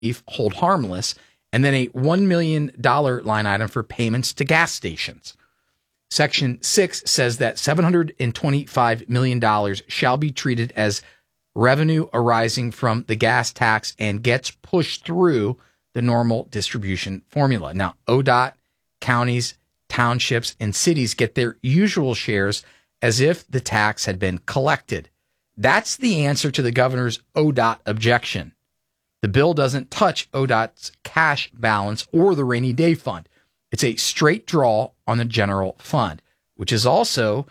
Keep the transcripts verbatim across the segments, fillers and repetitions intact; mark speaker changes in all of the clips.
Speaker 1: hold harmless, and then a one million dollars line item for payments to gas stations. Section six says that seven hundred twenty-five million dollars shall be treated as revenue arising from the gas tax and gets pushed through the normal distribution formula. Now, O D O T, counties, townships, and cities get their usual shares as if the tax had been collected. That's the answer to the governor's O D O T objection. The bill doesn't touch O D O T's cash balance or the rainy day fund. It's a straight draw on the general fund, which is also,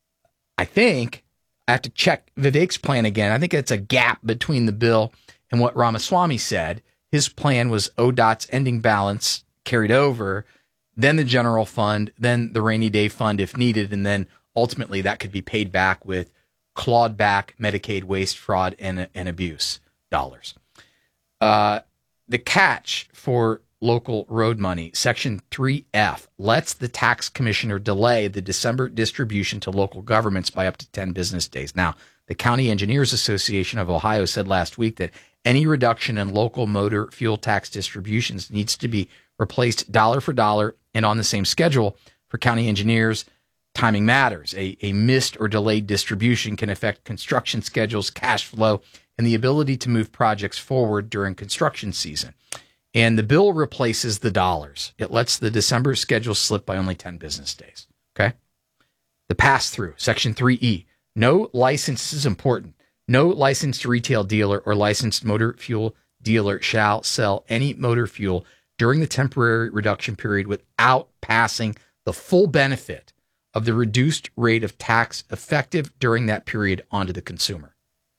Speaker 1: I think, I have to check Vivek's plan again. I think it's a gap between the bill and what Ramaswamy said. His plan was O D O T's ending balance carried over, then the general fund, then the rainy day fund if needed, and then ultimately that could be paid back with clawed back Medicaid waste, fraud, and, and abuse dollars. Uh, the catch for local road money, Section three F, lets the tax commissioner delay the December distribution to local governments by up to ten business days. Now, the County Engineers Association of Ohio said last week that any reduction in local motor fuel tax distributions needs to be replaced dollar for dollar and on the same schedule. For county engineers, timing matters. A, a missed or delayed distribution can affect construction schedules, cash flow, and the ability to move projects forward during construction season. And the bill replaces the dollars. It lets the December schedule slip by only ten business days. Okay? The pass-through, Section three E. No license, this is important. No licensed retail dealer or licensed motor fuel dealer shall sell any motor fuel during the temporary reduction period without passing the full benefit of the reduced rate of tax effective during that period onto the consumer.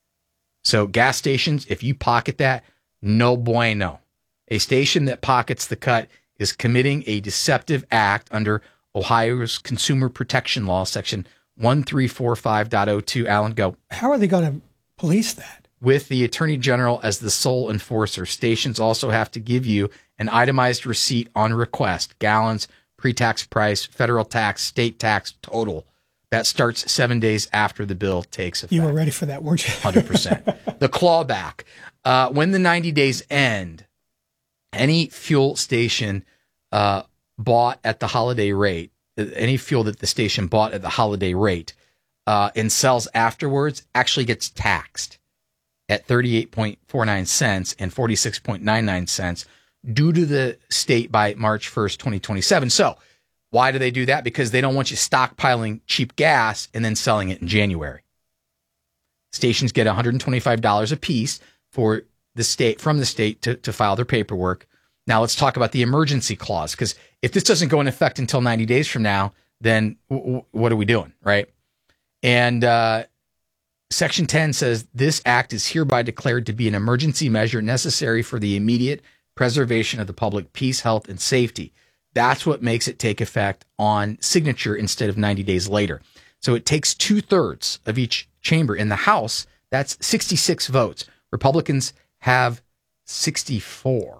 Speaker 1: So gas stations, if you pocket that, no bueno. A station that pockets the cut is committing a deceptive act under Ohio's Consumer Protection Law, Section one three four five point oh two. Alan, go.
Speaker 2: How are they going to police that?
Speaker 1: With the Attorney General as the sole enforcer, stations also have to give you an itemized receipt on request, gallons, pre-tax price, federal tax, state tax, total. That starts seven days after the bill takes effect.
Speaker 2: You were ready for that, weren't you?
Speaker 1: one hundred percent. The clawback. Uh, when the ninety days end, any fuel station uh, bought at the holiday rate, any fuel that the station bought at the holiday rate uh, and sells afterwards actually gets taxed at thirty-eight point four nine cents and forty-six point nine nine cents due to the state by March first, twenty twenty-seven. So why do they do that? Because they don't want you stockpiling cheap gas and then selling it in January. Stations get one hundred twenty-five dollars a piece for the state from the state to, to file their paperwork. Now let's talk about the emergency clause, because if this doesn't go in effect until ninety days from now, then w- w- what are we doing, right? And uh, Section ten says this act is hereby declared to be an emergency measure necessary for the immediate preservation of the public peace, health, and safety. That's what makes it take effect on signature instead of ninety days later. So it takes two thirds of each chamber. In the House, that's sixty-six votes. Republicans have sixty-four.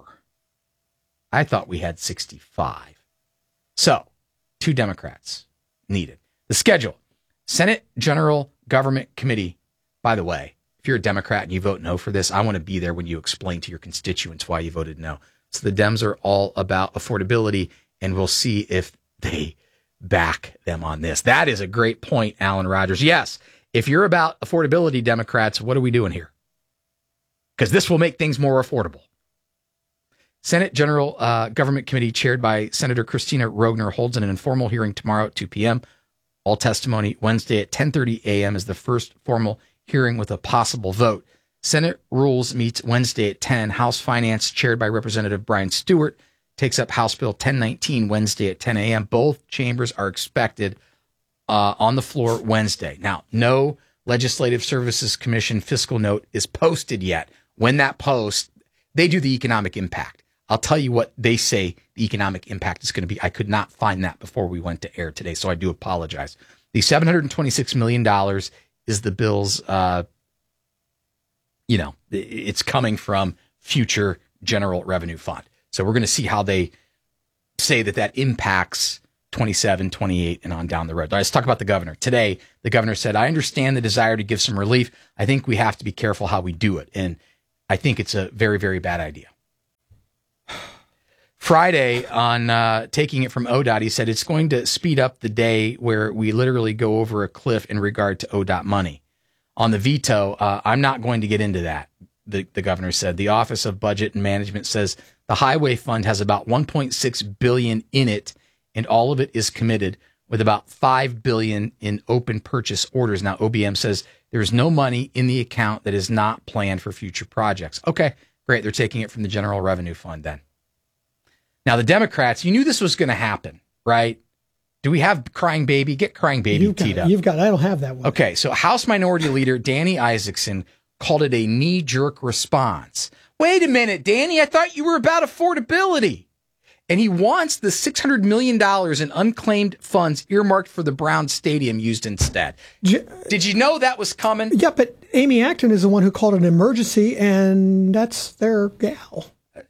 Speaker 1: I thought we had sixty-five. So, two Democrats needed. The schedule. Senate General Government Committee. By the way, if you're a Democrat and you vote no for this, I want to be there when you explain to your constituents why you voted no. So the Dems are all about affordability, and we'll see if they back them on this. That is a great point, Alan Rogers. Yes, if you're about affordability, Democrats, what are we doing here? Because this will make things more affordable. Senate General uh, Government Committee chaired by Senator Christina Rogner holds an informal hearing tomorrow at two p.m. All testimony Wednesday at ten thirty a.m. is the first formal hearing with a possible vote. Senate Rules meets Wednesday at ten. House Finance, chaired by Representative Brian Stewart, takes up House Bill ten nineteen Wednesday at ten a.m. Both chambers are expected uh, on the floor Wednesday. Now, no Legislative Services Commission fiscal note is posted yet. When that posts, they do the economic impact. I'll tell you what they say the economic impact is going to be. I could not find that before we went to air today, so I do apologize. The seven hundred twenty-six million dollars is the bill's, uh, you know, it's coming from future general revenue fund. So we're going to see how they say that that impacts twenty-seven, twenty-eight, and on down the road. All right, let's talk about the governor. Today, the governor said, I understand the desire to give some relief. I think we have to be careful how we do it. And I think it's a very, very bad idea. Friday on uh, taking it from O D O T, he said it's going to speed up the day where we literally go over a cliff in regard to O D O T money. On the veto, uh, I'm not going to get into that, the, the governor said. The Office of Budget and Management says the highway fund has about one point six billion dollars in it, and all of it is committed, with about five billion dollars in open purchase orders. Now, O B M says there's no money in the account that is not planned for future projects. Okay, great. They're taking it from the General Revenue Fund then. Now, the Democrats, you knew this was going to happen, right? Do we have Crying Baby? Get Crying Baby
Speaker 2: you've
Speaker 1: teed
Speaker 2: got,
Speaker 1: up.
Speaker 2: You've got, I don't have that one.
Speaker 1: Okay, so House Minority Leader Danny Isaacson called it a knee-jerk response. Wait a minute, Danny, I thought you were about affordability. And he wants the six hundred million dollars in unclaimed funds earmarked for the Brown Stadium used instead. J- Did you know that was coming?
Speaker 2: Yeah, but Amy Acton is the one who called it an emergency, and that's their gal.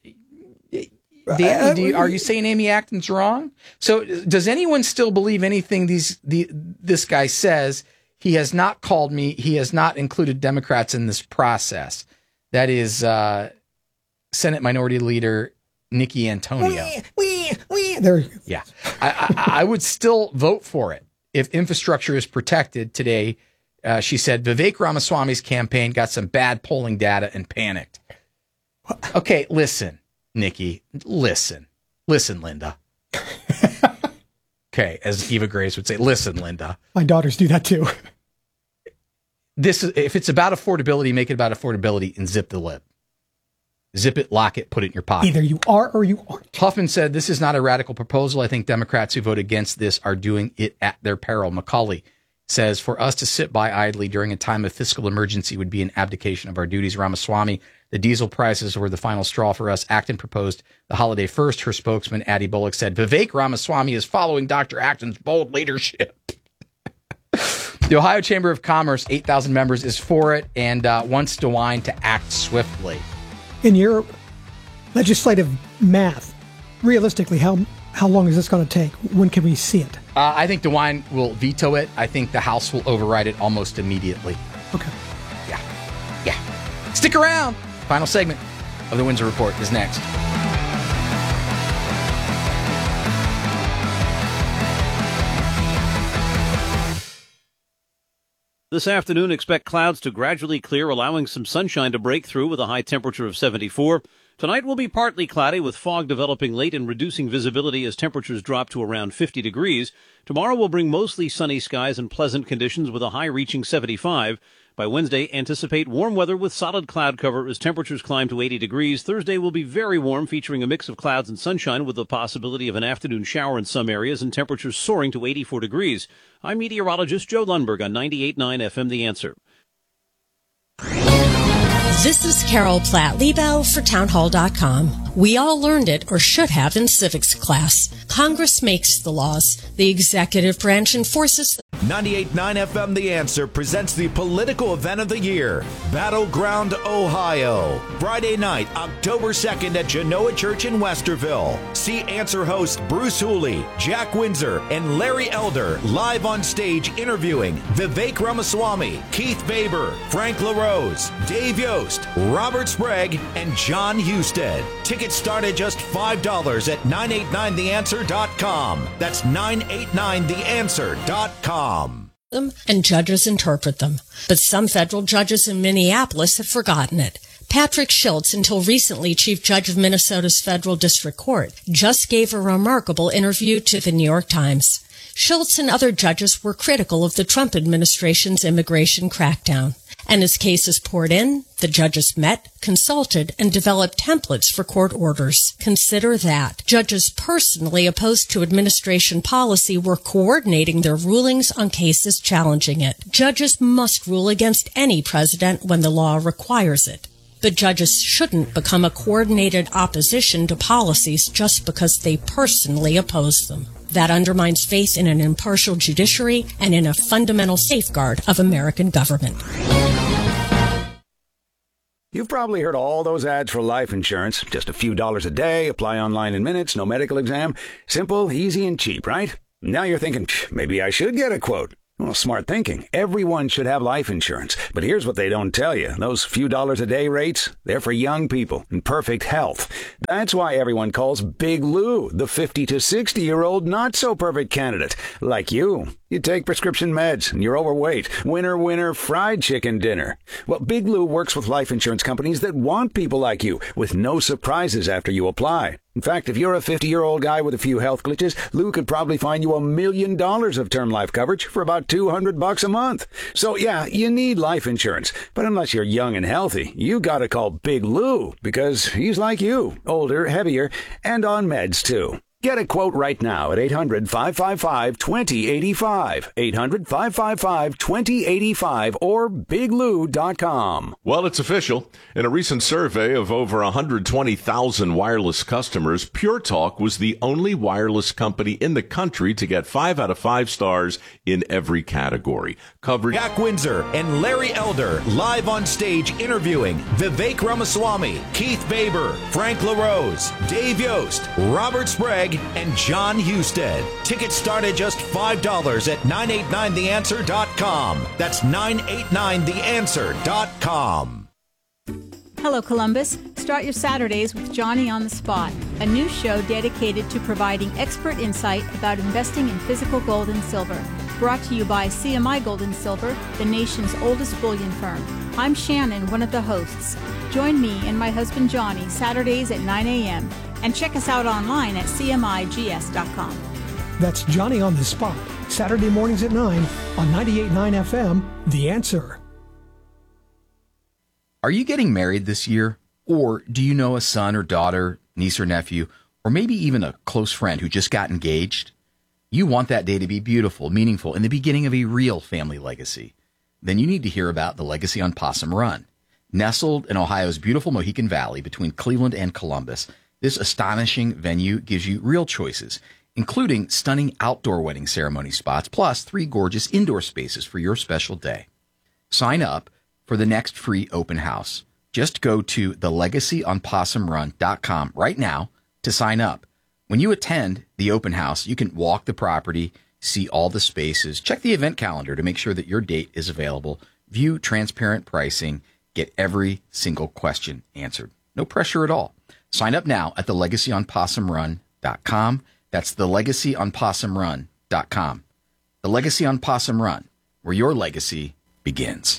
Speaker 1: Dan, do you, are you saying Amy Acton's wrong? So does anyone still believe anything these the this guy says? He has not called me. He has not included Democrats in this process. That is uh, Senate Minority Leader Nikki Antonio.
Speaker 2: Wee, wee, wee. There.
Speaker 1: Yeah, I, I, I would still vote for it if infrastructure is protected today. Uh, she said Vivek Ramaswamy's campaign got some bad polling data and panicked. Okay, listen. Nikki, listen, listen, Linda. Okay, as Eva Grace would say, listen, Linda.
Speaker 2: My daughters do that too.
Speaker 1: This is, if it's about affordability, make it about affordability and zip the lip. Zip it, lock it, put it in your pocket.
Speaker 2: Either you are or you aren't.
Speaker 1: Huffman said this is not a radical proposal. I think Democrats who vote against this are doing it at their peril. McCauley says for us to sit by idly during a time of fiscal emergency would be an abdication of our duties. Ramaswamy, the diesel prices were the final straw for us. Acton proposed the holiday first. Her spokesman, Addie Bullock, said Vivek Ramaswamy is following Doctor Acton's bold leadership. The Ohio Chamber of Commerce, eight thousand members, is for it and uh, wants DeWine to act swiftly.
Speaker 2: In your legislative math, realistically, how how long is this going to take? When can we see it?
Speaker 1: Uh, I think DeWine will veto it. I think the House will override it almost immediately.
Speaker 2: Okay.
Speaker 1: Yeah. Yeah. Stick around. Final segment of the Windsor Report is next.
Speaker 3: This afternoon, expect clouds to gradually clear, allowing some sunshine to break through with a high temperature of seventy-four. Tonight will be partly cloudy with fog developing late and reducing visibility as temperatures drop to around fifty degrees. Tomorrow will bring mostly sunny skies and pleasant conditions with a high reaching seventy-five. By Wednesday, anticipate warm weather with solid cloud cover as temperatures climb to eighty degrees. Thursday will be very warm, featuring a mix of clouds and sunshine with the possibility of an afternoon shower in some areas and temperatures soaring to eighty-four degrees. I'm meteorologist Joe Lundberg on ninety-eight point nine F M The Answer.
Speaker 4: This is Carol Platt-Liebau for townhall dot com. We all learned it, or should have, in civics class. Congress makes the laws. The executive branch enforces them.
Speaker 5: ninety-eight point nine F M The Answer presents the political event of the year, Battleground Ohio. Friday night, October second at Genoa Church in Westerville. See Answer host Bruce Hooley, Jack Windsor, and Larry Elder live on stage interviewing Vivek Ramaswamy, Keith Baber, Frank LaRose, Dave Yost, Robert Sprague, and John Husted. Tickets start at just five dollars at nine eight nine the answer dot com. That's nine eight nine the answer dot com.
Speaker 4: Them and judges interpret them. But some federal judges in Minneapolis have forgotten it. Patrick Schultz, until recently Chief Judge of Minnesota's Federal District Court, just gave a remarkable interview to the New York Times. Schultz and other judges were critical of the Trump administration's immigration crackdown. And as cases poured in, the judges met, consulted, and developed templates for court orders. Consider that. Judges personally opposed to administration policy were coordinating their rulings on cases challenging it. Judges must rule against any president when the law requires it. But judges shouldn't become a coordinated opposition to policies just because they personally oppose them. That undermines faith in an impartial judiciary and in a fundamental safeguard of American government.
Speaker 6: You've probably heard all those ads for life insurance. Just a few dollars a day, apply online in minutes, no medical exam. Simple, easy, and cheap, right? Now you're thinking, maybe I should get a quote. Well, smart thinking. Everyone should have life insurance. But here's what they don't tell you. Those few dollars a day rates, they're for young people in perfect health. That's why everyone calls Big Lou the fifty to sixty-year-old not-so-perfect candidate. Like you. You take prescription meds and you're overweight. Winner, winner, fried chicken dinner. Well, Big Lou works with life insurance companies that want people like you, with no surprises after you apply. In fact, if you're a fifty-year-old guy with a few health glitches, Lou could probably find you a million dollars of term life coverage for about two hundred bucks a month. So yeah, you need life insurance. But unless you're young and healthy, you gotta call Big Lou, because he's like you, older, heavier, and on meds too. Get a quote right now at eight hundred, five five five, two zero eight five, eight hundred, five five five, two zero eight five, or big lou dot com.
Speaker 7: Well, it's official. In a recent survey of over one hundred twenty thousand wireless customers, Pure Talk was the only wireless company in the country to get five out of five stars in every category. Covered
Speaker 5: Jack Windsor and Larry Elder live on stage interviewing Vivek Ramaswamy, Keith Baber, Frank LaRose, Dave Yost, Robert Sprague, and John Husted. Tickets start at just five dollars at nine eight nine the answer dot com. That's nine eight nine the answer dot com.
Speaker 8: Hello, Columbus. Start your Saturdays with Johnny on the Spot, a new show dedicated to providing expert insight about investing in physical gold and silver. Brought to you by C M I Gold and Silver, the nation's oldest bullion firm. I'm Shannon, one of the hosts. Join me and my husband Johnny Saturdays at nine a.m. and check us out online at c m i g s dot com.
Speaker 2: That's Johnny on the Spot, Saturday mornings at nine on ninety-eight point nine F M, The Answer.
Speaker 1: Are you getting married this year? Or do you know a son or daughter, niece or nephew, or maybe even a close friend who just got engaged? You want that day to be beautiful, meaningful, and the beginning of a real family legacy. Then you need to hear about the Legacy on Possum Run. Nestled in Ohio's beautiful Mohican Valley between Cleveland and Columbus, this astonishing venue gives you real choices, including stunning outdoor wedding ceremony spots, plus three gorgeous indoor spaces for your special day. Sign up for the next free open house. Just go to the legacy on possum run dot com right now to sign up. When you attend the open house, you can walk the property, see all the spaces, check the event calendar to make sure that your date is available, view transparent pricing, get every single question answered. No pressure at all. Sign up now at the legacy on possum run dot com. That's the legacy on possum run dot com. The Legacy on Possum Run, where your legacy begins.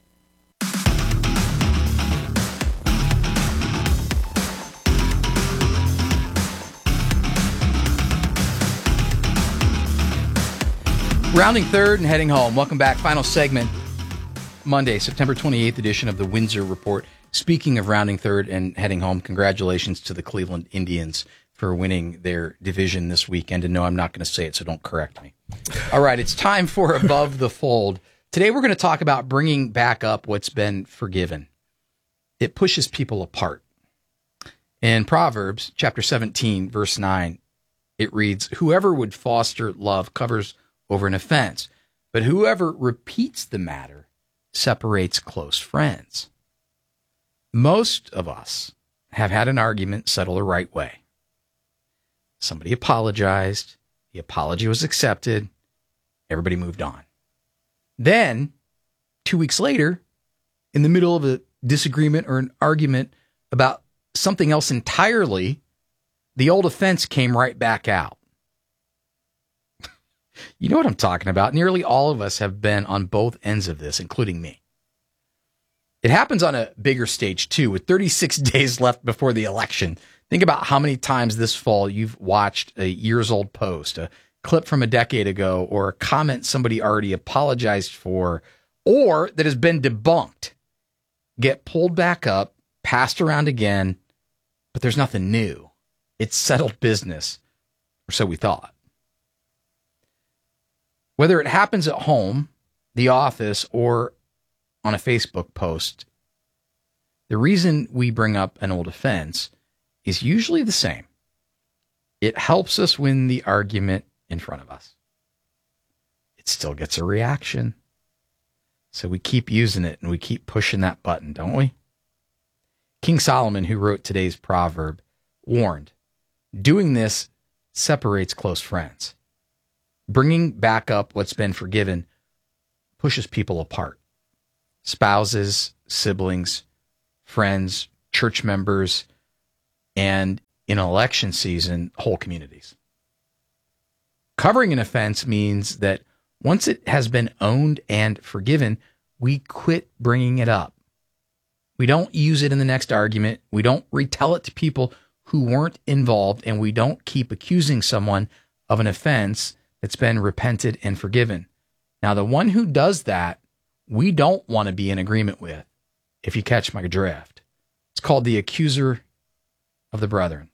Speaker 1: Rounding third and heading home. Welcome back. Final segment, Monday, September twenty-eighth edition of the Windsor Report. Speaking of rounding third and heading home, congratulations to the Cleveland Indians for winning their division this weekend. And no, I'm not going to say it, so don't correct me. All right, it's time for Above the Fold. Today we're going to talk about bringing back up what's been forgiven. It pushes people apart. In Proverbs chapter seventeen, verse nine, it reads, "Whoever would foster love covers over an offense, but whoever repeats the matter separates close friends." Most of us have had an argument settle the right way. Somebody apologized, the apology was accepted, everybody moved on. Then, two weeks later, in the middle of a disagreement or an argument about something else entirely, the old offense came right back out. You know what I'm talking about. Nearly all of us have been on both ends of this, including me. It happens on a bigger stage, too, with thirty-six days left before the election. Think about how many times this fall you've watched a years-old post, a clip from a decade ago, or a comment somebody already apologized for, or that has been debunked, get pulled back up, passed around again, but there's nothing new. It's settled business, or so we thought. Whether it happens at home, the office, or on a Facebook post, the reason we bring up an old offense is usually the same. It helps us win the argument in front of us. It still gets a reaction. So we keep using it and we keep pushing that button, don't we? King Solomon, who wrote today's proverb, warned, doing this separates close friends. Bringing back up what's been forgiven pushes people apart. Spouses, siblings, friends, church members, and in election season, whole communities. Covering an offense means that once it has been owned and forgiven, we quit bringing it up. We don't use it in the next argument. We don't retell it to people who weren't involved, and we don't keep accusing someone of an offense that's been repented and forgiven. Now, the one who does that, we don't want to be in agreement with, if you catch my drift. It's called the accuser of the brethren.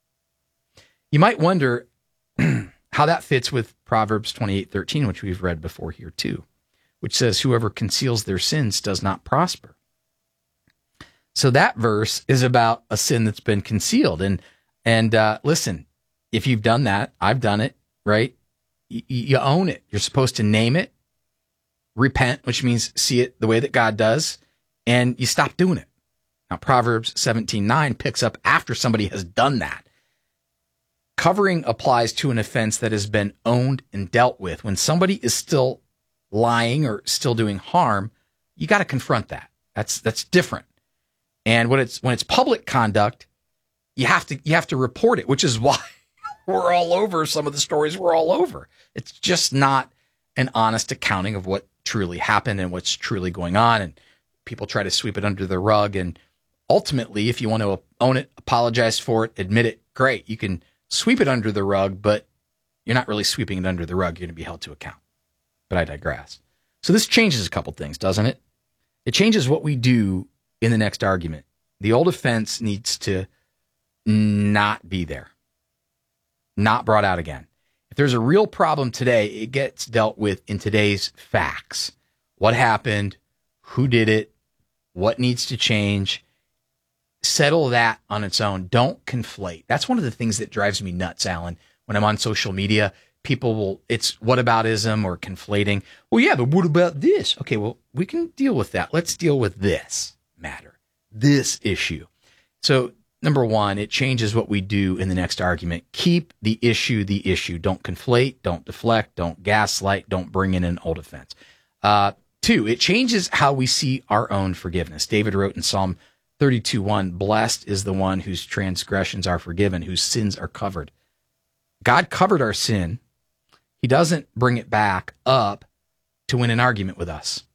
Speaker 1: You might wonder how that fits with Proverbs twenty-eight thirteen, which we've read before here too, which says, whoever conceals their sins does not prosper. So that verse is about a sin that's been concealed. And and uh, listen, if you've done that, I've done it, right? Y- you own it. You're supposed to name it, repent, which means see it the way that God does, and you stop doing it. Now, Proverbs seventeen nine picks up after somebody has done that. Covering applies to an offense that has been owned and dealt with. When somebody is still lying or still doing harm, you got to confront that. That's that's different. And when it's when it's public conduct, you have to you have to report it, which is why we're all over some of the stories we're all over. It's just not an honest accounting of what truly happened and what's truly going on. And people try to sweep it under the rug. And ultimately, if you want to own it, apologize for it, admit it, great. You can sweep it under the rug, but you're not really sweeping it under the rug. You're going to be held to account. But I digress. So this changes a couple things, doesn't it? It changes what we do in the next argument. The old offense needs to not be there, not brought out again. If there's a real problem today, it gets dealt with in today's facts. What happened? Who did it? What needs to change? Settle that on its own. Don't conflate. That's one of the things that drives me nuts, Alan. When I'm on social media, people will, it's whataboutism or conflating. Well, yeah, but what about this? Okay, well, we can deal with that. Let's deal with this matter, this issue. So, number one, it changes what we do in the next argument. Keep the issue the issue. Don't conflate, don't deflect, don't gaslight, don't bring in an old offense. Uh, two, it changes how we see our own forgiveness. David wrote in Psalm thirty-two one, blessed is the one whose transgressions are forgiven, whose sins are covered. God covered our sin. He doesn't bring it back up to win an argument with us,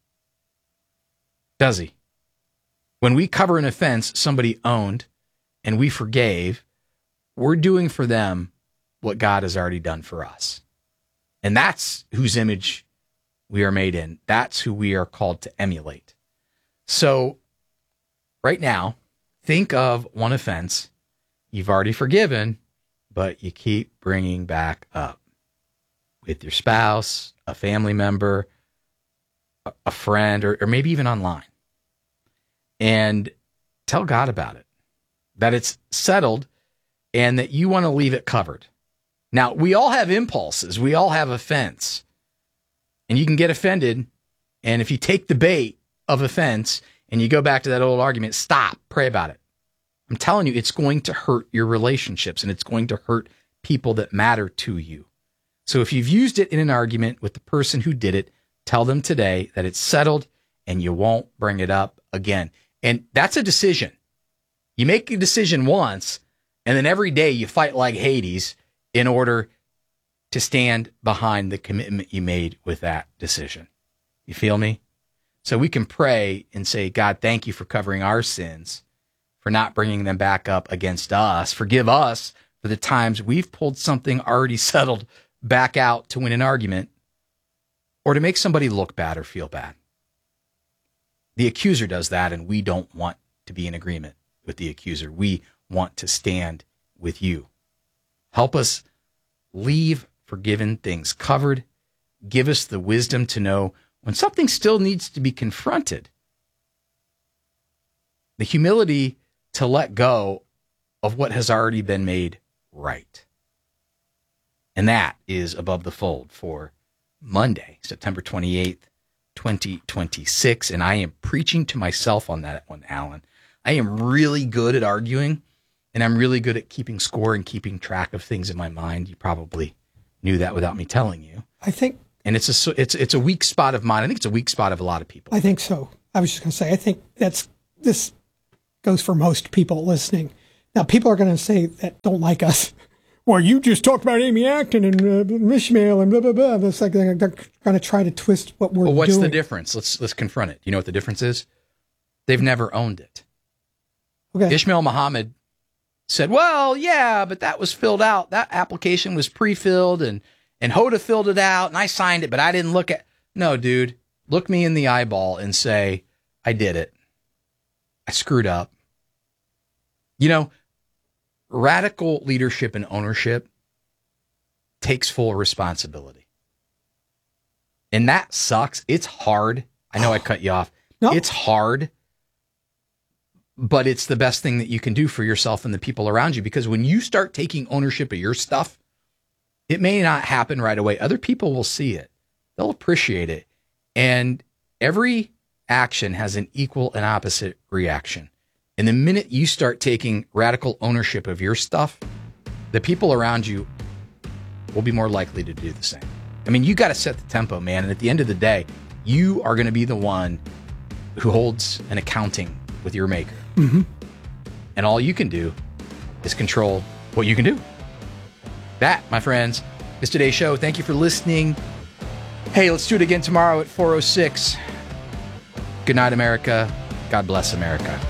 Speaker 1: does he? When we cover an offense somebody owned and we forgave, we're doing for them what God has already done for us. And that's whose image we are made in. That's who we are called to emulate. So right now, think of one offense you've already forgiven, but you keep bringing back up with your spouse, a family member, a friend, or, or maybe even online. And tell God about it, that it's settled and that you want to leave it covered. Now, we all have impulses. We all have offense. And you can get offended. And if you take the bait of offense and you go back to that old argument, stop, pray about it. I'm telling you, it's going to hurt your relationships and it's going to hurt people that matter to you. So if you've used it in an argument with the person who did it, tell them today that it's settled and you won't bring it up again. And that's a decision. You make a decision once, and then every day you fight like Hades in order to stand behind the commitment you made with that decision. You feel me? So we can pray and say, God, thank you for covering our sins, for not bringing them back up against us. Forgive us for the times we've pulled something already settled back out to win an argument or to make somebody look bad or feel bad. The accuser does that, and we don't want to be in agreement with the accuser. We want to stand with you. Help us leave forgiven things covered. Give us the wisdom to know when something still needs to be confronted. The humility to let go of what has already been made right. And that is Above the Fold for Monday, September twenty-eighth, twenty twenty-six. And I am preaching to myself on that one, Alan. I am really good at arguing, and I'm really good at keeping score and keeping track of things in my mind. You probably knew that without me telling you.
Speaker 2: I think
Speaker 1: And it's a, it's, it's a weak spot of mine. I think it's a weak spot of a lot of people.
Speaker 2: I think so. I was just going to say, I think that's, this goes for most people listening. Now, people are going to say that don't like us. Well, you just talked about Amy Acton and uh, Mishmael and blah, blah, blah. It's like they're, they're going to try to twist what we're
Speaker 1: well, what's
Speaker 2: doing.
Speaker 1: the difference? Let's, let's confront it. You know what the difference is? They've never owned it.
Speaker 2: Okay.
Speaker 1: Ishmael Muhammad said, well, yeah, but that was filled out. That application was pre-filled and, and Hoda filled it out and I signed it, but I didn't look at. No, dude, look me in the eyeball and say, I did it. I screwed up. You know, radical leadership and ownership takes full responsibility. And that sucks. It's hard. I know I cut you off.
Speaker 2: No.
Speaker 1: It's hard. But it's the best thing that you can do for yourself and the people around you, because when you start taking ownership of your stuff, it may not happen right away. Other people will see it. They'll appreciate it. And every action has an equal and opposite reaction. And the minute you start taking radical ownership of your stuff, the people around you will be more likely to do the same. I mean, you got to set the tempo, man. And at the end of the day, you are going to be the one who holds an accounting with your maker.
Speaker 2: Mm-hmm.
Speaker 1: And all you can do is control what you can do. That, my friends, is today's show. Thank you for listening. Hey, let's do it again tomorrow at four oh six. Good night, America. God bless America.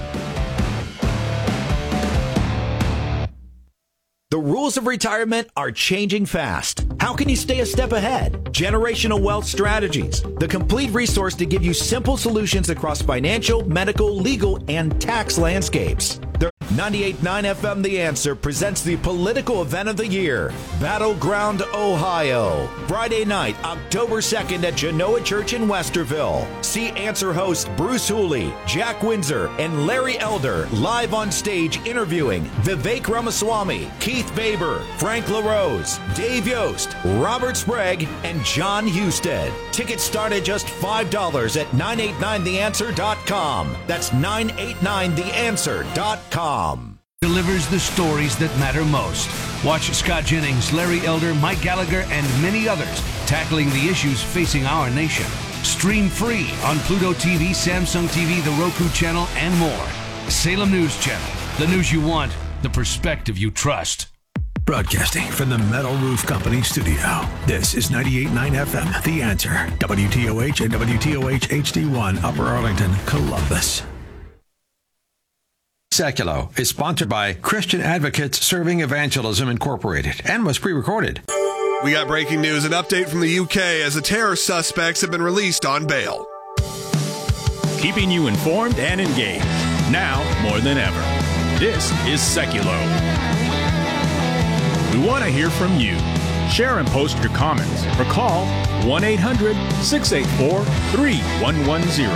Speaker 5: The rules of retirement are changing fast. How can you stay a step ahead? Generational Wealth Strategies, the complete resource to give you simple solutions across financial, medical, legal, and tax landscapes. The ninety-eight point nine F M The Answer presents the political event of the year, Battleground, Ohio. Friday night, October second at Genoa Church in Westerville. See Answer host Bruce Hooley, Jack Windsor, and Larry Elder live on stage interviewing Vivek Ramaswamy, Keith Baber, Frank LaRose, Dave Yost, Robert Sprague, and John Husted. Tickets start at just five dollars at nine eight nine the answer dot com. That's nine eight nine the answer dot com.
Speaker 9: Delivers the stories that matter most. Watch Scott Jennings, Larry Elder, Mike Gallagher, and many others tackling the issues facing our nation. Stream free on Pluto T V, Samsung T V, the Roku channel, and more. Salem News Channel. The news you want, the perspective you trust.
Speaker 10: Broadcasting from the Metal Roof Company studio. This is ninety-eight point nine F M, The Answer. W T O H and W T O H H D one, Upper Arlington, Columbus. Seculo is sponsored by Christian Advocates Serving Evangelism Incorporated and was pre-recorded.
Speaker 11: We got breaking news, an update from the U K as the terror suspects have been released on bail.
Speaker 12: Keeping you informed and engaged, now more than ever. This is Seculo. We want to hear from you. Share and post your comments or call one eight hundred six eight four three one one zero.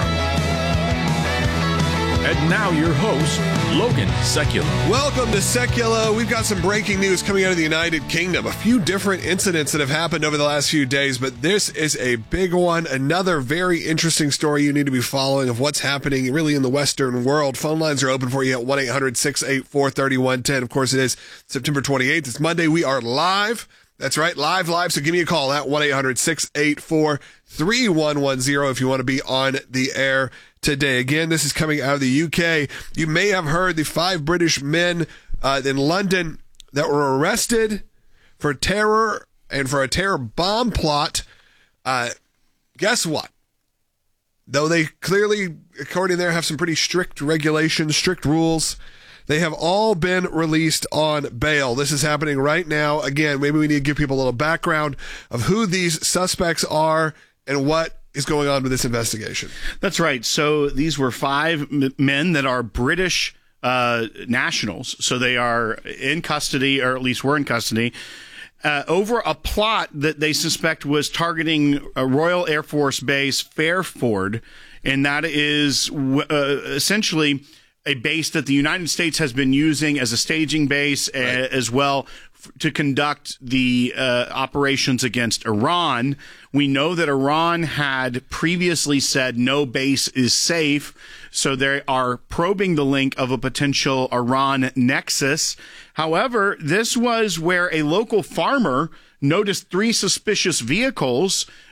Speaker 12: And now your host, Logan Seculo.
Speaker 11: Welcome to Seculo. We've got some breaking news coming out of the United Kingdom. A few different incidents that have happened over the last few days, but this is a big one. Another very interesting story you need to be following of what's happening really in the Western world. Phone lines are open for you at one eight hundred six eight four three one one zero. Of course, it is September twenty-eighth. It's Monday. We are live. That's right, live, live. So give me a call at one eight hundred six eight four three one one zero if you want to be on the air today. Again, this is coming out of the U K. You may have heard the five British men uh, in London that were arrested for terror and for a terror bomb plot. Uh, guess what? Though they clearly, according there, have some pretty strict regulations, strict rules, they have all been released on bail. This is happening right now. Again, maybe we need to give people a little background of who these suspects are and what is going on with this investigation.
Speaker 13: That's right. So these were five m- men that are British uh, nationals. So they are in custody, or at least were in custody, uh, over a plot that they suspect was targeting a Royal Air Force Base, Fairford, and that is uh, essentially a base that the United States has been using as a staging base, right, a, as well f- to conduct the uh, operations against Iran. We know that Iran had previously said no base is safe, so they are probing the link of a potential Iran nexus. However, this was where a local farmer noticed three suspicious vehicles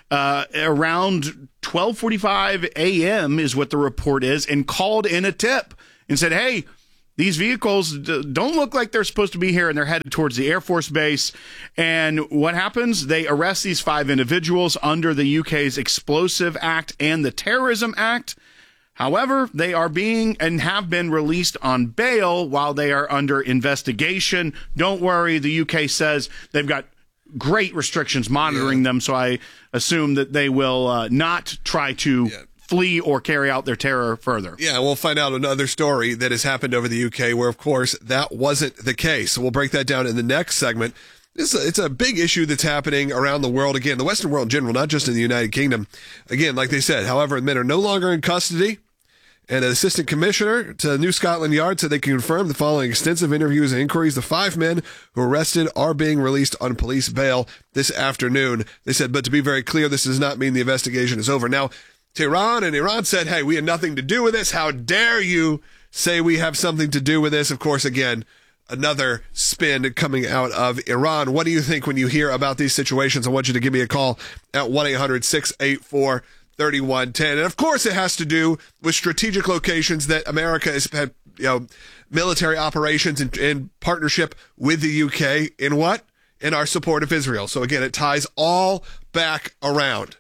Speaker 13: uh, around twelve forty-five a.m. is what the report is, and called in a tip and said, hey, these vehicles don't look like they're supposed to be here, and they're headed towards the Air Force Base. And what happens? They arrest these five individuals under the U K's Explosive Act and the Terrorism Act. However, they are being and have been released on bail while they are under investigation. Don't worry, the U K says they've got great restrictions monitoring yeah. them, so I assume that they will uh, not try to yeah. flee or carry out their terror further.
Speaker 11: Yeah, we'll find out another story that has happened over the U K where, of course, that wasn't the case. So we'll break that down in the next segment. It's a, it's a big issue that's happening around the world. Again, the Western world in general, not just in the United Kingdom. Again, like they said, however, men are no longer in custody. And an assistant commissioner to New Scotland Yard said they can confirm the following extensive interviews and inquiries. The five men who were arrested are being released on police bail this afternoon. They said, but to be very clear, this does not mean the investigation is over. Now, Tehran and Iran said, hey, we had nothing to do with this. How dare you say we have something to do with this? Of course, again, another spin coming out of Iran. What do you think when you hear about these situations? I want you to give me a call at one eight hundred six eight four thirty-one ten. And of course, it has to do with strategic locations that America has had, you know, military operations in, in partnership with the U K in what? In our support of Israel. So again, it ties all back around.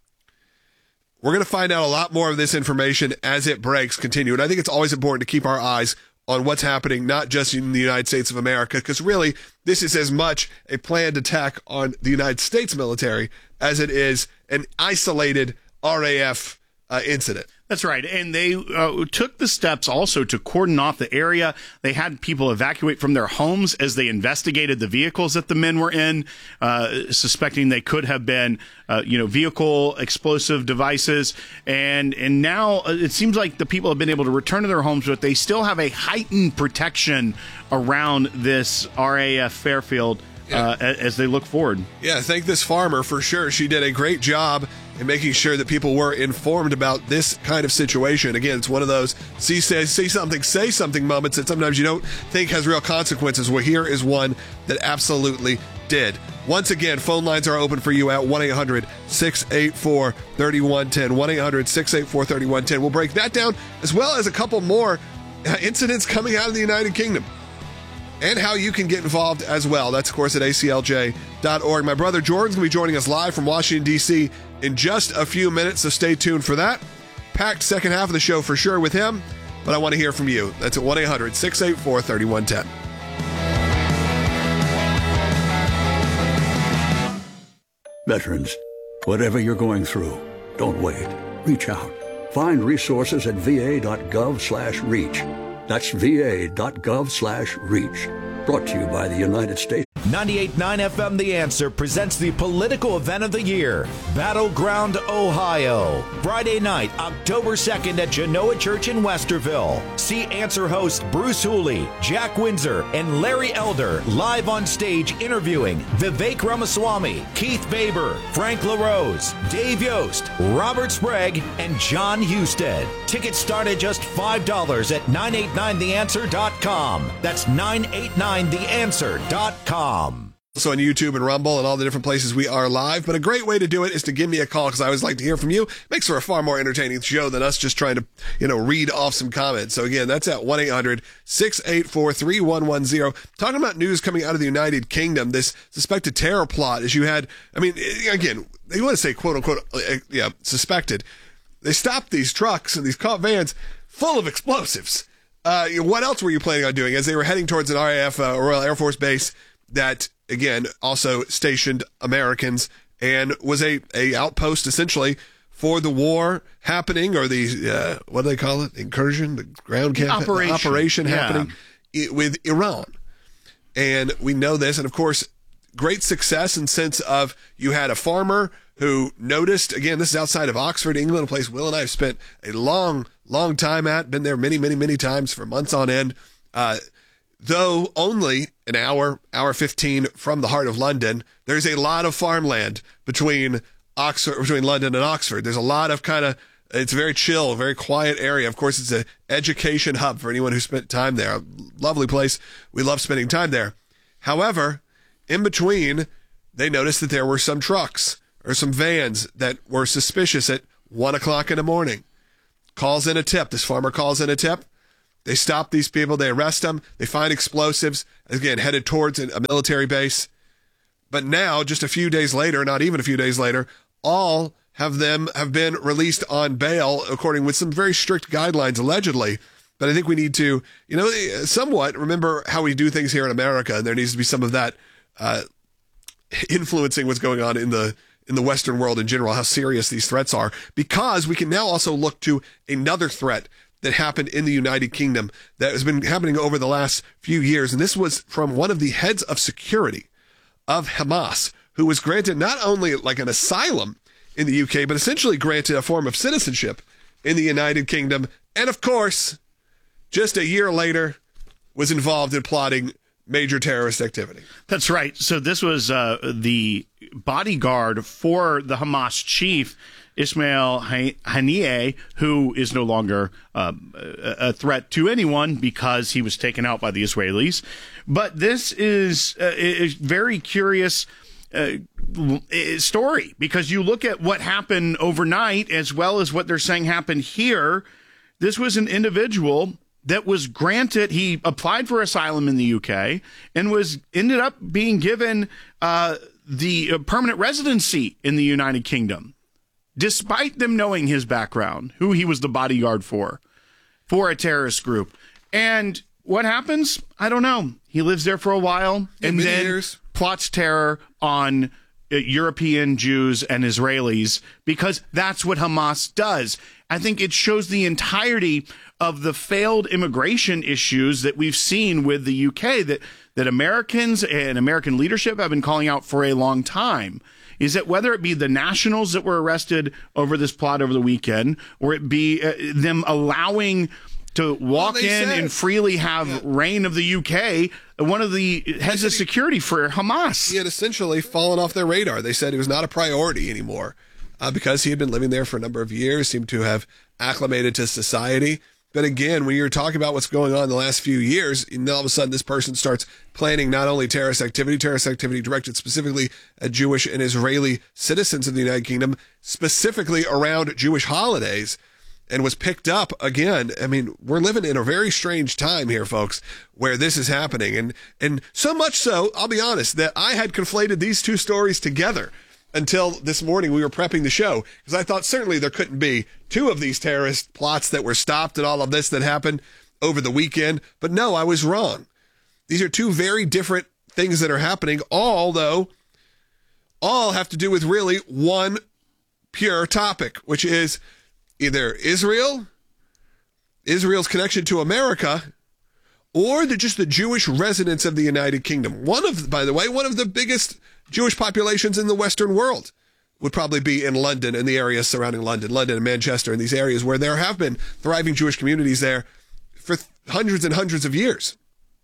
Speaker 11: We're going to find out a lot more of this information as it breaks, continue. And I think it's always important to keep our eyes on what's happening, not just in the United States of America, because really, this is as much a planned attack on the United States military as it is an isolated R A F uh, incident.
Speaker 13: That's right. And they uh, took the steps also to cordon off the area. They had people evacuate from their homes as they investigated the vehicles that the men were in, uh, suspecting they could have been, uh, you know, vehicle explosive devices. And and now it seems like the people have been able to return to their homes, but they still have a heightened protection around this R A F Fairfield yeah. uh, as they look forward.
Speaker 11: Yeah, thank this farmer for sure. She did a great job and making sure that people were informed about this kind of situation. Again, it's one of those see, say, see something, say something moments that sometimes you don't think has real consequences. Well, here is one that absolutely did. Once again, phone lines are open for you at one eight hundred six eight four thirty-one ten. one eight hundred six eight four thirty-one ten. We'll break that down as well as a couple more incidents coming out of the United Kingdom and how you can get involved as well. That's, of course, at A C L J dot org. My brother Jordan's going to be joining us live from Washington, D C in just a few minutes, so stay tuned for that. Packed second half of the show for sure with him, but I want to hear from you. That's at one eight hundred six eight four thirty-one ten.
Speaker 14: Veterans, whatever you're going through, don't wait. Reach out. Find resources at va.gov slash reach. That's va.gov slash reach. Brought to you by the United States.
Speaker 5: ninety-eight point nine F M The Answer presents the political event of the year, Battleground, Ohio. Friday night, October second at Genoa Church in Westerville. See Answer host Bruce Hooley, Jack Windsor, and Larry Elder live on stage interviewing Vivek Ramaswamy, Keith Baber, Frank LaRose, Dave Yost, Robert Sprague, and John Husted. Tickets start at just five dollars at nine eight nine the answer dot com. That's nine eight nine the answer dot com.
Speaker 11: Also on YouTube and Rumble and all the different places we are live. But a great way to do it is to give me a call, because I always like to hear from you. Makes for a far more entertaining show than us just trying to, you know, read off some comments. So again, that's at one eight hundred six eight four three one one zero. Talking about news coming out of the United Kingdom, this suspected terror plot, as you had, I mean, again, they want to say quote unquote, uh, yeah, suspected. They stopped these trucks and these cop vans full of explosives. Uh, what else were you planning on doing as they were heading towards an R A F, uh, Royal Air Force base that, again, also stationed Americans and was a, a outpost essentially for the war happening, or the, uh, what do they call it? Incursion, the ground camp
Speaker 13: operation,
Speaker 11: operation
Speaker 13: yeah.
Speaker 11: happening I- with Iran. And we know this. And of course, great success in sense of you had a farmer who noticed, again, this is outside of Oxford, England, a place Will and I have spent a long, long time at, been there many, many, many times for months on end. Uh, Though only an hour, hour fifteen from the heart of London, there's a lot of farmland between Oxford, between London and Oxford. There's a lot of kind of, it's a very chill, very quiet area. Of course, it's an education hub for anyone who spent time there. A lovely place. We love spending time there. However, in between, they noticed that there were some trucks or some vans that were suspicious at one o'clock in the morning. Calls in a tip. This farmer calls in a tip. They stop these people. They arrest them. They find explosives, again, headed towards a military base. But now, just a few days later, not even a few days later, all have them have been released on bail, according with some very strict guidelines, allegedly. But I think we need to, you know, somewhat remember how we do things here in America, and there needs to be some of that uh, influencing what's going on in the in the Western world in general, how serious these threats are, because we can now also look to another threat that happened in the United Kingdom that has been happening over the last few years. And this was from one of the heads of security of Hamas, who was granted not only like an asylum in the U K, but essentially granted a form of citizenship in the United Kingdom. And of course, just a year later, was involved in plotting major terrorist activity.
Speaker 13: That's right. So this was uh, the bodyguard for the Hamas chief, Ismail Haniyeh, who is no longer uh, a threat to anyone because he was taken out by the Israelis. But this is uh, a very curious uh, story, because you look at what happened overnight as well as what they're saying happened here. This was an individual that was granted, he applied for asylum in the U K and was ended up being given uh, the uh, permanent residency in the United Kingdom, despite them knowing his background, who he was the bodyguard for, for a terrorist group. And what happens? I don't know. He lives there for a while and then years. plots terror on uh, European Jews and Israelis, because that's what Hamas does. I think it shows the entirety of the failed immigration issues that we've seen with the U K that, that Americans and American leadership have been calling out for a long time. Is that whether it be the nationals that were arrested over this plot over the weekend, or it be uh, them allowing to walk well, in said, and freely have yeah. reign of the U K, one of the heads of security for Hamas.
Speaker 11: He had essentially fallen off their radar. They said he was not a priority anymore uh, because he had been living there for a number of years, seemed to have acclimated to society. But again, when you're talking about what's going on in the last few years, and all of a sudden this person starts planning not only terrorist activity, terrorist activity directed specifically at Jewish and Israeli citizens of the United Kingdom, specifically around Jewish holidays, and was picked up again. I mean, we're living in a very strange time here, folks, where this is happening. And, and so much so, I'll be honest, that I had conflated these two stories together until this morning we were prepping the show, because I thought certainly there couldn't be two of these terrorist plots that were stopped and all of this that happened over the weekend. But no, I was wrong. These are two very different things that are happening, all, though, all have to do with really one pure topic, which is either Israel, Israel's connection to America, or the, just the Jewish residents of the United Kingdom. One of, by the way, one of the biggest Jewish populations in the Western world would probably be in London and the areas surrounding London, London and Manchester, and these areas where there have been thriving Jewish communities there for hundreds and hundreds of years.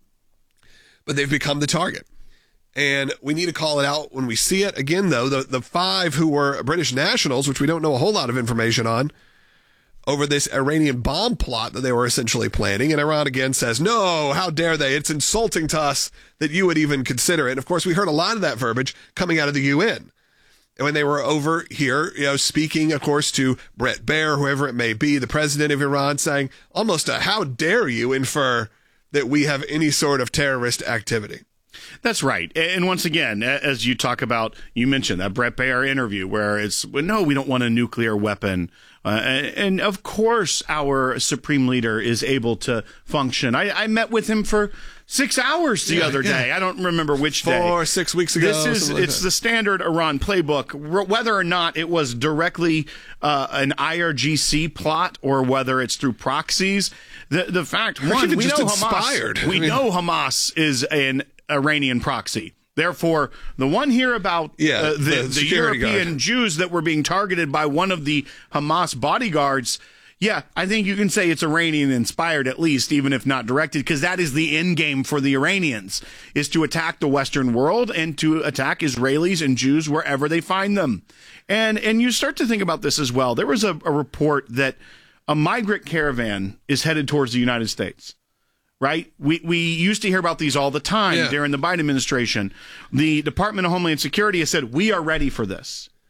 Speaker 11: But they've become the target. And we need to call it out when we see it. Again, though, the, the five who were British nationals, which we don't know a whole lot of information on, over this Iranian bomb plot that they were essentially planning. And Iran again says, no, how dare they? It's insulting to us that you would even consider it. And of course, we heard a lot of that verbiage coming out of the U N. And when they were over here, you know, speaking, of course, to Brett Baer, whoever it may be, the president of Iran, saying almost a, how dare you infer that we have any sort of terrorist activity.
Speaker 13: That's right. And once again, as you talk about, you mentioned that Brett Baer interview where it's, well, no, we don't want a nuclear weapon. Uh, and of course, our supreme leader is able to function. I, I met with him for six hours the yeah, other day. Yeah. I don't remember which
Speaker 11: Four,
Speaker 13: day.
Speaker 11: Four or six weeks ago.
Speaker 13: This is like it's that. The standard Iran playbook. Whether or not it was directly uh, an I R G C plot or whether it's through proxies, the the fact one, we know
Speaker 11: inspired.
Speaker 13: Hamas. We I mean, know Hamas is an Iranian proxy. Therefore, the one here about
Speaker 11: yeah,
Speaker 13: uh, the,
Speaker 11: the,
Speaker 13: the European
Speaker 11: guard.
Speaker 13: Jews that were being targeted by one of the Hamas bodyguards, yeah, I think you can say it's Iranian-inspired at least, even if not directed, because that is the end game for the Iranians, is to attack the Western world and to attack Israelis and Jews wherever they find them. And and you start to think about this as well. There was a, a report that a migrant caravan is headed towards the United States. Right? We we used to hear about these all the time yeah. during the Biden administration. The Department of Homeland Security has said, we are ready for this.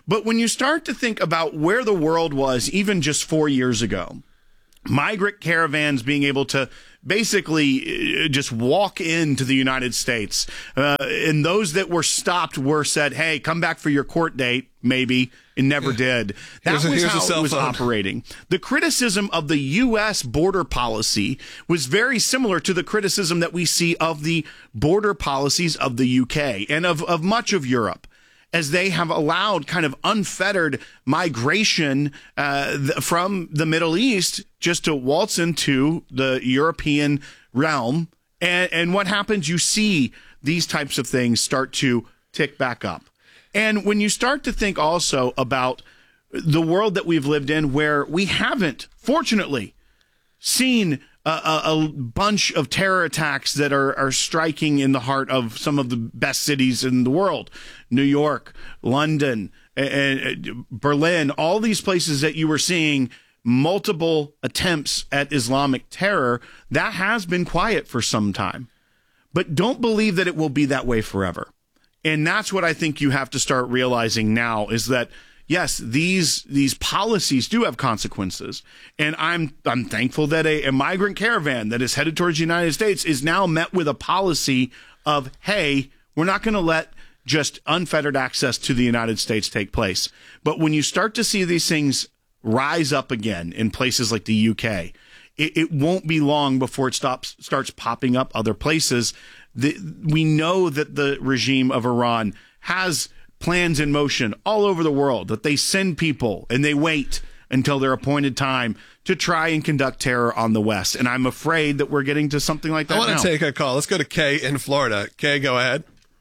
Speaker 13: But when you start to think about where the world was even just four years ago, migrant caravans being able to basically just walk into the United States, uh, and those that were stopped were said, hey, come back for your court date, maybe, and never did. That
Speaker 11: Here's a-
Speaker 13: was
Speaker 11: here's a
Speaker 13: how
Speaker 11: cell
Speaker 13: it was
Speaker 11: phone.
Speaker 13: operating. The criticism of the U S border policy was very similar to the criticism that we see of the border policies of the U K and of, of much of Europe, as they have allowed kind of unfettered migration uh, th- from the Middle East just to waltz into the European realm. And, and what happens? You see these types of things start to tick back up. And when you start to think also about the world that we've lived in, where we haven't, fortunately, seen a, a, a bunch of terror attacks that are, are striking in the heart of some of the best cities in the world, New York, London, and, and Berlin, all these places that you were seeing multiple attempts at Islamic terror, that has been quiet for some time. But don't believe that it will be that way forever. And that's what I think you have to start realizing now, is that yes, these these policies do have consequences, and I'm I'm thankful that a, a migrant caravan that is headed towards the United States is now met with a policy of, hey, we're not going to let just unfettered access to the United States take place. But when you start to see these things rise up again in places like the U K, it, it won't be long before it stops starts popping up other places. The, we know that the regime of Iran has plans in motion all over the world, that they send people and they wait until their appointed time to try and conduct terror on the West. And I'm afraid that we're getting to something like that
Speaker 11: I want
Speaker 13: now.
Speaker 11: to take a call. Let's go to Kay in Florida. Kay, go ahead.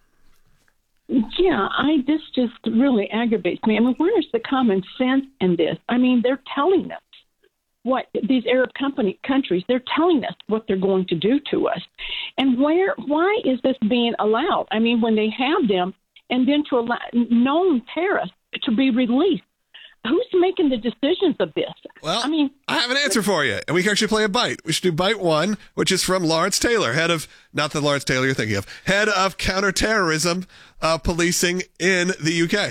Speaker 15: Yeah, I this just really aggravates me. I mean, where's the common sense in this? I mean, they're telling us what these Arab company countries, they're telling us what they're going to do to us. And where, why is this being allowed? I mean, when they have them, and then to allow known terrorists to be released, who's making the decisions of this?
Speaker 11: Well,
Speaker 15: I mean,
Speaker 11: I have an answer for you, and we can actually play a bite. We should do bite one, which is from Lawrence Taylor, head of, not the Lawrence Taylor you're thinking of, head of counterterrorism uh, policing in the U K.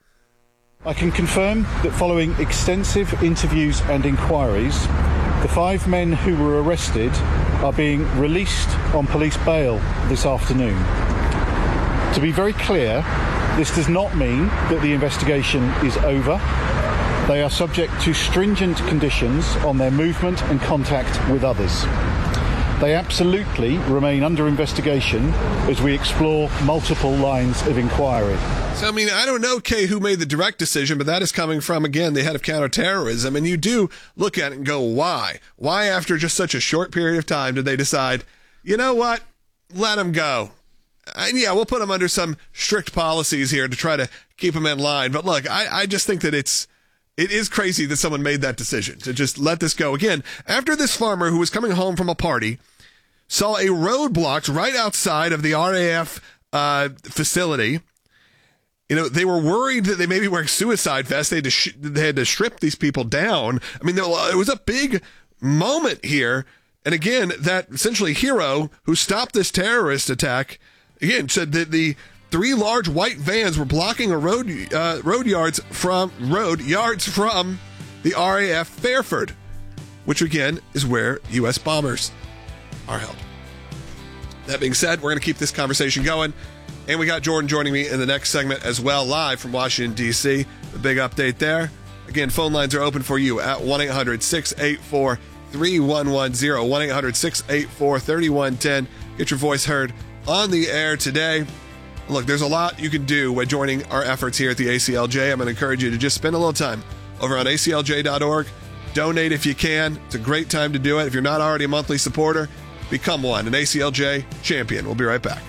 Speaker 16: I can confirm that following extensive interviews and inquiries, the five men who were arrested are being released on police bail this afternoon. To be very clear, this does not mean that the investigation is over. They are subject to stringent conditions on their movement and contact with others. They absolutely remain under investigation as we explore multiple lines of inquiry.
Speaker 11: So, I mean, I don't know, Kay, who made the direct decision, but that is coming from, again, the head of counterterrorism. And you do look at it and go, why? Why, after just such a short period of time, did they decide, you know what, let them go? And yeah, we'll put them under some strict policies here to try to keep them in line. But look, I, I just think that it's, it is crazy that someone made that decision to just let this go. Again, after this farmer who was coming home from a party saw a road blocked right outside of the R A F uh, facility. You know, they were worried that they may be wearing suicide vests. They had to, sh- they had to strip these people down. I mean, there, it was a big moment here. And again, that essentially hero who stopped this terrorist attack, again, said that the three large white vans were blocking a road uh, road yards from road yards from the R A F Fairford, which again is where U S bombers are held. That being said, we're going to keep this conversation going. And we got Jordan joining me in the next segment as well, live from Washington, D C. The big update there. Again, phone lines are open for you at one eight hundred six eight four three one one zero, one eight hundred six eight four three one one zero. Get your voice heard on the air today. Look, there's a lot you can do by joining our efforts here at the A C L J. I'm going to encourage you to just spend a little time over on A C L J dot org. Donate if you can. It's a great time to do it. If you're not already a monthly supporter, become one, an A C L J champion. We'll be right back.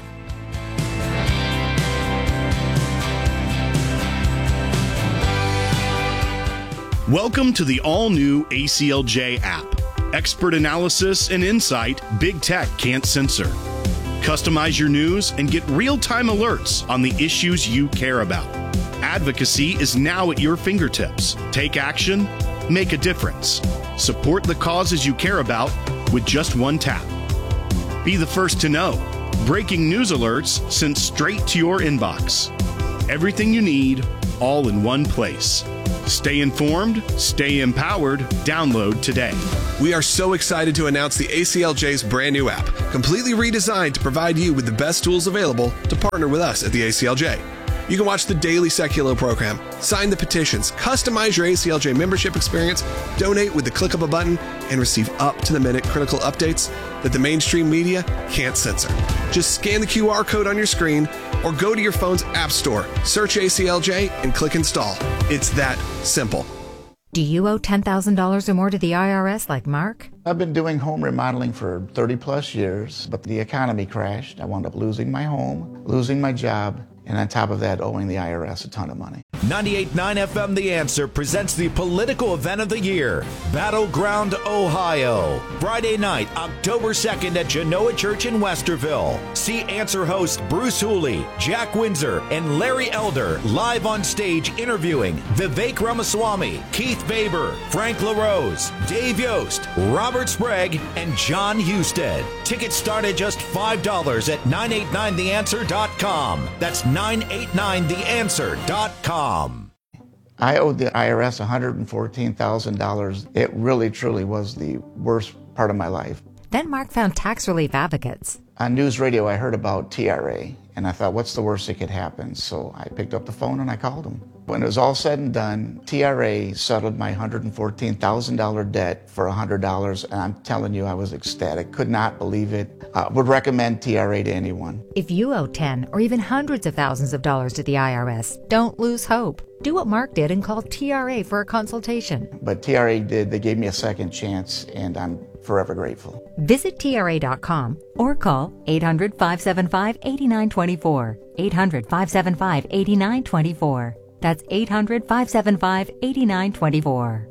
Speaker 13: Welcome to the all-new A C L J app. Expert analysis and insight big tech can't censor. Customize your news and get real-time alerts on the issues you care about. Advocacy is now at your fingertips. Take action, make a difference. Support the causes you care about with just one tap. Be the first to know. Breaking news alerts sent straight to your inbox. Everything you need, all in one place. Stay informed, stay empowered. Download today.
Speaker 11: We are so excited to announce the A C L J's brand new app, completely redesigned to provide you with the best tools available to partner with us at the A C L J. You can watch the daily Seculo program, sign the petitions, customize your A C L J membership experience, donate with the click of a button, and receive up-to-the-minute critical updates that the mainstream media can't censor. Just scan the Q R code on your screen or go to your phone's app store, search A C L J, and click install. It's that simple.
Speaker 17: Do you owe ten thousand dollars or more to the I R S like Mark?
Speaker 18: I've been doing home remodeling for thirty plus years, but the economy crashed. I wound up losing my home, losing my job, and on top of that, owing the I R S a ton of money.
Speaker 5: ninety-eight point nine F M The Answer presents the political event of the year, Battleground, Ohio. Friday night, October second at Genoa Church in Westerville. See Answer host Bruce Hooley, Jack Windsor, and Larry Elder live on stage interviewing Vivek Ramaswamy, Keith Baber, Frank LaRose, Dave Yost, Robert Sprague, and John Husted. Tickets start at just five dollars at nine eight nine the answer dot com. That's nine eight nine the answer dot com.
Speaker 18: I owed the I R S one hundred fourteen thousand dollars. It really, truly was the worst part of my life.
Speaker 17: Then Mark found tax relief advocates.
Speaker 18: On news radio, I heard about T R A, and I thought, what's the worst that could happen? So I picked up the phone and I called them. When it was all said and done, T R A settled my one hundred fourteen thousand dollars debt for one hundred dollars, and I'm telling you, I was ecstatic. Could not believe it. Uh, would recommend T R A to anyone.
Speaker 17: If you owe ten or even hundreds of thousands of dollars to the I R S, don't lose hope. Do what Mark did and call T R A for a consultation.
Speaker 18: But T R A did. They gave me a second chance, and I'm forever grateful.
Speaker 17: Visit T R A dot com or call eight hundred, five seven five, eight nine two four. eight hundred, five seven five, eight nine two four. That's eight hundred, five seven five, eight nine two four.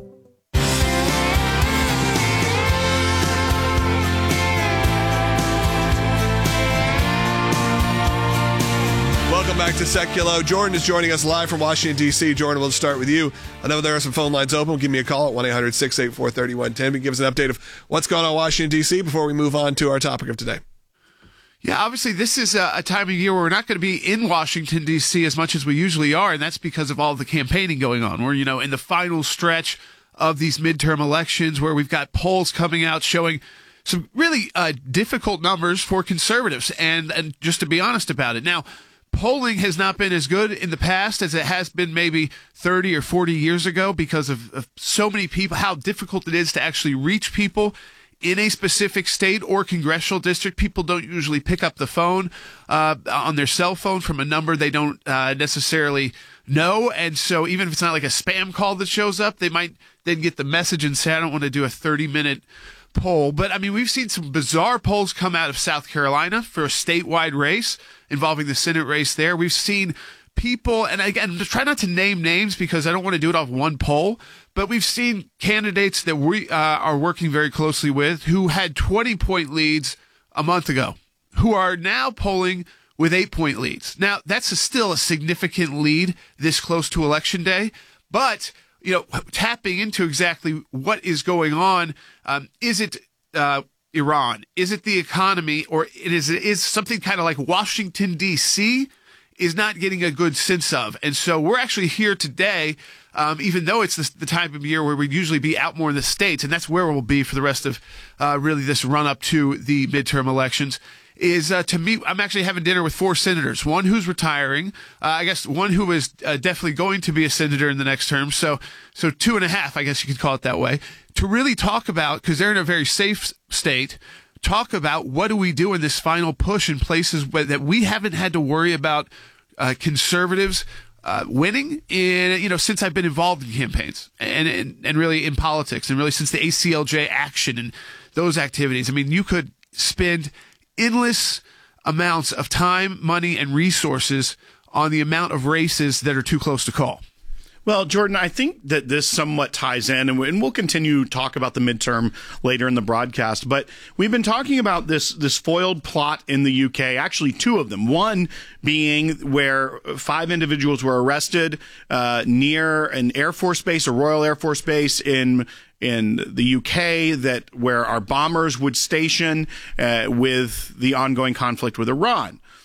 Speaker 11: Welcome back to Seculo. Jordan is joining us live from Washington, D C. Jordan, we'll start with you. I know there are some phone lines open. Give me a call at one eight hundred, six eight four, three one one zero. Give us an update of what's going on in Washington, D C before we move on to our topic of today.
Speaker 19: Yeah, obviously this is a, a time of year where we're not going to be in Washington, D C as much as we usually are, and that's because of all the campaigning going on. We're, you know, in the final stretch of these midterm elections where we've got polls coming out showing some really uh, difficult numbers for conservatives, and, and just to be honest about it. Now, polling has not been as good in the past as it has been maybe thirty or forty years ago because of, of so many people, how difficult it is to actually reach people in a specific state or congressional district. People don't usually pick up the phone uh, on their cell phone from a number they don't uh, necessarily know. And so even if it's not like a spam call that shows up, they might then get the message and say, I don't want to do a thirty minute poll. But I mean, we've seen some bizarre polls come out of South Carolina for a statewide race involving the Senate race there. We've seen people, and again, try not to name names because I don't want to do it off one poll, but we've seen candidates that we uh, are working very closely with who had twenty point leads a month ago, who are now polling with eight point leads. Now, that's a, still a significant lead this close to Election Day, but you know, tapping into exactly what is going on, um, is it uh, Iran? Is it the economy? Or it is, it is something kind of like Washington, D C is not getting a good sense of. And so we're actually here today, um, even though it's the, the time of year where we'd usually be out more in the States, and that's where we'll be for the rest of uh, really this run up to the midterm elections, is uh, to meet. I'm actually having dinner with four senators, one who's retiring, uh, I guess one who is uh, definitely going to be a senator in the next term, so so two and a half, I guess you could call it that way, to really talk about, because they're in a very safe state, talk about what do we do in this final push in places where, that we haven't had to worry about uh, conservatives uh, winning in, you know, since I've been involved in campaigns and, and, and really in politics, and really since the A C L J action and those activities. I mean, you could spend endless amounts of time, money, and resources on the amount of races that are too close to call.
Speaker 13: Well, Jordan, I think that this somewhat ties in, and we'll continue to talk about the midterm later in the broadcast, but we've been talking about this this foiled plot in the U K, actually two of them. One being where five individuals were arrested uh, near an Air Force base, a Royal Air Force base in in the U K, that where our bombers would station uh, with the ongoing conflict with Iran.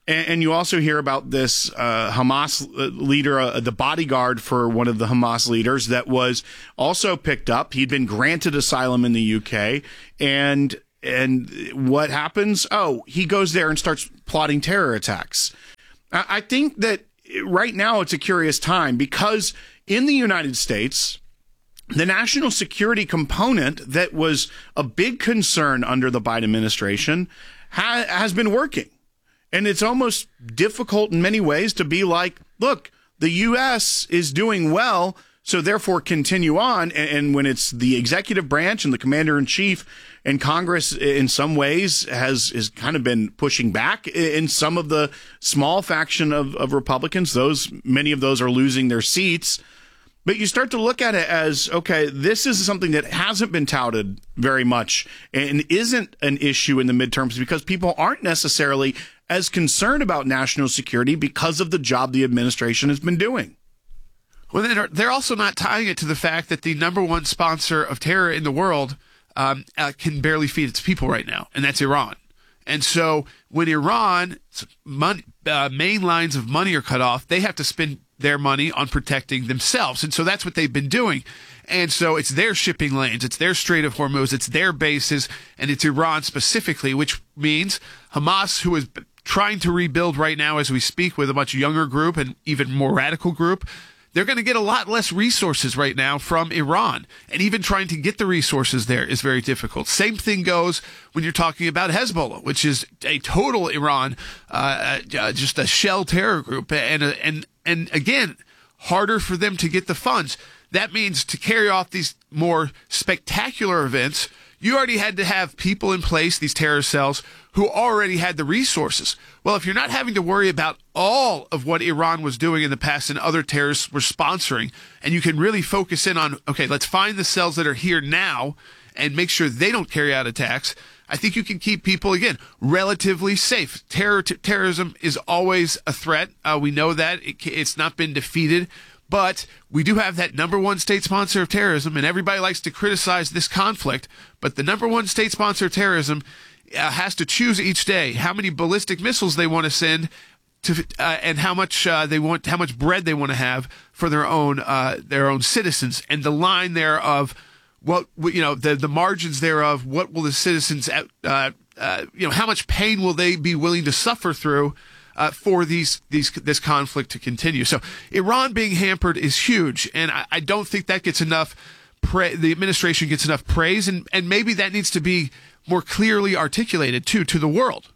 Speaker 13: And, and you also hear about this uh, Hamas leader, uh, the bodyguard for one of the Hamas leaders that was also picked up. He'd been granted asylum in the U K. And and what happens? Oh, he goes there and starts plotting terror attacks. I, I think that right now it's a curious time because in the United States, the national security component that was a big concern under the Biden administration ha- has been working. And it's almost difficult in many ways to be like, look, the U S is doing well, so therefore continue on. And, and when it's the executive branch and the commander in chief and Congress in some ways has, has kind of been pushing back in some of the small faction of, of Republicans, those many of those are losing their seats. But you start to look at it as, okay, this is something that hasn't been touted very much and isn't an issue in the midterms because people aren't necessarily as concerned about national security because of the job the administration has been doing.
Speaker 19: Well, they're, they're also not tying it to the fact that the number one sponsor of terror in the world um, uh, can barely feed its people right now, and that's Iran. And so when Iran's money, uh, main lines of money are cut off, they have to spend their money on protecting themselves. And so that's what they've been doing. And so it's their shipping lanes, it's their Strait of Hormuz, it's their bases, and it's Iran specifically, which means Hamas, who is trying to rebuild right now as we speak with a much younger group and even more radical group, they're going to get a lot less resources right now from Iran. And even trying to get the resources there is very difficult. Same thing goes when you're talking about Hezbollah, which is a total Iran, uh, uh, just a shell terror group. And, uh, and, and again, harder for them to get the funds. That means to carry off these more spectacular events, you already had to have people in place, these terror cells, who already had the resources. Well, if you're not having to worry about all of what Iran was doing in the past and other terrorists were sponsoring, and you can really focus in on, okay, let's find the cells that are here now and make sure they don't carry out attacks, I think you can keep people, again, relatively safe. Terror, t- terrorism is always a threat. Uh, we know that. It, it's not been defeated. But we do have that number one state sponsor of terrorism, and everybody likes to criticize this conflict. But the number one state sponsor of terrorism uh, has to choose each day how many ballistic missiles they want to send, to, uh, and how much uh, they want, how much bread they want to have for their own uh, their own citizens, and the line there of what you know the the margins thereof. What will the citizens, uh, uh, you know, how much pain will they be willing to suffer through? Uh, for these these this conflict to continue. So Iran being hampered is huge, and I, I don't think that gets enough pra- the administration gets enough praise, and, and maybe that needs to be more clearly articulated too to the world.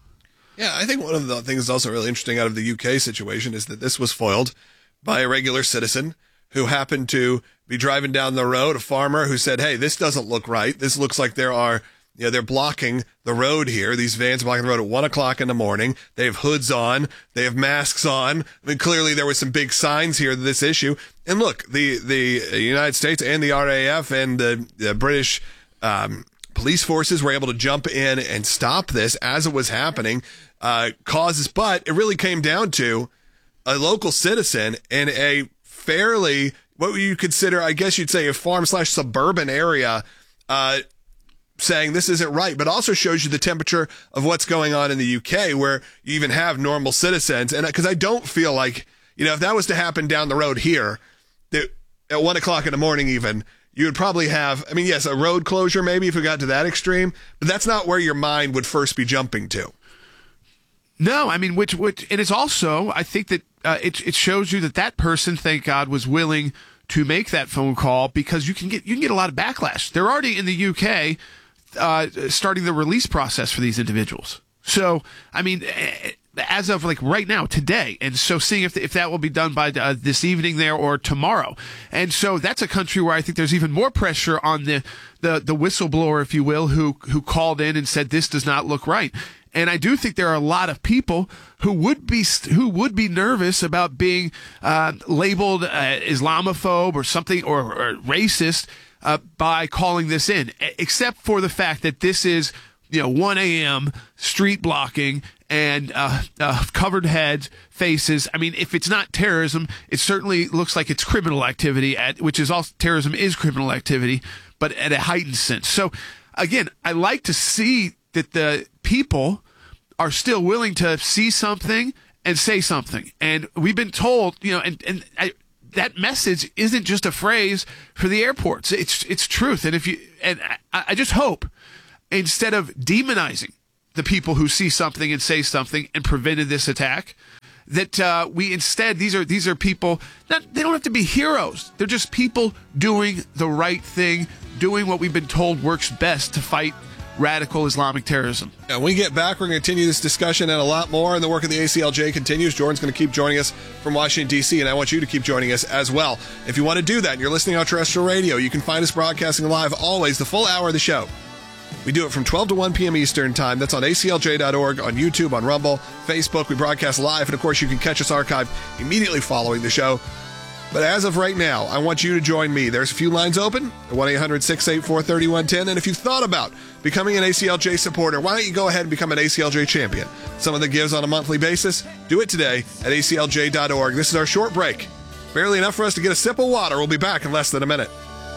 Speaker 11: Yeah, I think one of the things that's also really interesting out of the U K situation is that this was foiled by a regular citizen who happened to be driving down the road, a farmer who said, hey, this doesn't look right. This looks like there are You know, they're blocking the road here. These vans blocking the road at one o'clock in the morning. They have hoods on. They have masks on. I mean, clearly there were some big signs here of this issue. And look, the, the United States and the R A F and the, the British um, police forces were able to jump in and stop this as it was happening. Uh, causes, but it really came down to a local citizen in a fairly, what you consider, I guess you'd say, a farm slash suburban area, uh, saying this isn't right, but also shows you the temperature of what's going on in the U K, where you even have normal citizens. And because I don't feel like, you know, if that was to happen down the road here, that at one o'clock in the morning even, you would probably have, I mean, yes, a road closure maybe if it got to that extreme, but that's not where your mind would first be jumping to.
Speaker 19: No, I mean, which, which, and it's also, I think that uh, it it shows you that that person, thank God, was willing to make that phone call, because you can get you can get a lot of backlash. They're already in the U K. Uh, starting the release process for these individuals. So, I mean, as of like right now, today, and so seeing if if that will be done by uh, this evening there or tomorrow. And so that's a country where I think there's even more pressure on the the, the whistleblower, if you will, who who called in and said this does not look right. And I do think there are a lot of people who would be who would be nervous about being uh, labeled uh, Islamophobe or something, or, or racist, Uh, by calling this in, except for the fact that this is, you know, one a.m. street blocking and uh, uh, covered heads, faces. I mean, if it's not terrorism, it certainly looks like it's criminal activity, at, which is also, terrorism is criminal activity, but at a heightened sense. So, again, I like to see that the people are still willing to see something and say something. And we've been told, you know, and, and I, that message isn't just a phrase for the airports. It's it's truth. And if you and I, I just hope, instead of demonizing the people who see something and say something and prevented this attack, that uh, we instead, these are these are people, not, they don't have to be heroes. They're just people doing the right thing, doing what we've been told works best to fight radical Islamic terrorism.
Speaker 11: And when we get back, we're going to continue this discussion and a lot more. And the work of the A C L J continues. Jordan's going to keep joining us from Washington, D C, and I want you to keep joining us as well. If you want to do that and you're listening on terrestrial radio, you can find us broadcasting live always, the full hour of the show. We do it from twelve to one p.m. Eastern Time. That's on A C L J dot org, on YouTube, on Rumble, Facebook. We broadcast live, and of course, you can catch us archived immediately following the show. But as of right now, I want you to join me. There's a few lines open, one eight hundred six eight four three one one zero. And if you've thought about becoming an A C L J supporter, why don't you go ahead and become an A C L J champion? Someone that gives on a monthly basis? Do it today at A C L J dot org. This is our short break. Barely enough for us to get a sip of water. We'll be back in less than a minute.